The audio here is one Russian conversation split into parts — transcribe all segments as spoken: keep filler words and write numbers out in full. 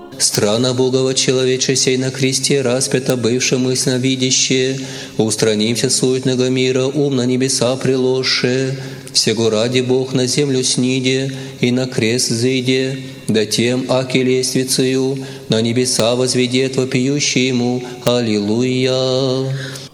Страна Богова человечеся и на кресте распята бывшему ясновидяще, устранимся суетного мира, ум на небеса приложше, всего ради Бог на землю сниде и на крест зыде, да тем, аки лествицею на небеса возведет вопиющий ему. Аллилуйя!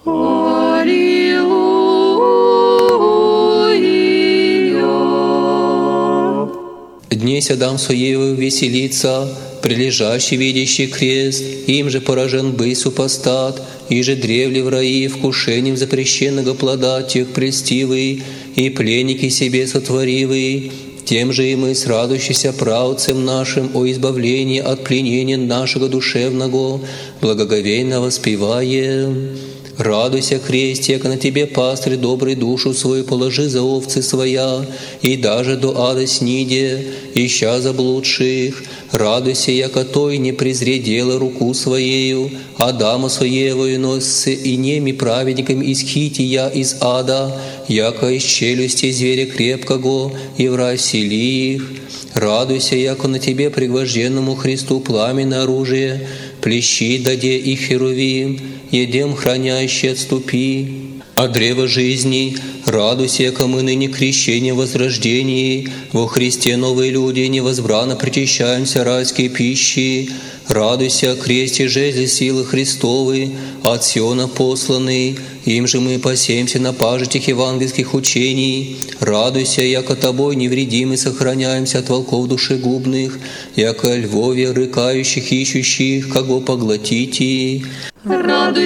Днесь Адам своею веселится, прилежащий видящий крест, им же поражен бы супостат, и же древли в раи вкушением запрещенного плода тех прельстивый, и пленники себе сотворивый, тем же и мы с радующимся правцем нашим о избавлении от пленения нашего душевного, благоговейно воспеваем. Радуйся, кресте, яко на тебе, пастырь, добрый, душу свою положи за овцы своя, и даже до ада сниде, ища заблудших. Радуйся, яко той не презре дело руку своею, Адама своевою носится и неми праведниками исхития из ада, яко из челюсти зверя крепкого, и в рай сели их. Радуйся, яко на тебе, пригвожденному Христу, пламенное оружие, плещи даде и херувим, едем хранящий отступи. А древо жизни, радуйся, яко мы ныне крещение возрождении, во Христе новые люди невозбранно причащаемся райской пищи. Радуйся, кресте жезли силы Христовы, от Сиона посланный, им же мы пасемся на пажитях евангельских учений. Радуйся, яко тобой невредимы сохраняемся от волков душегубных, яко львове рыкающих ищущих, кого поглотите.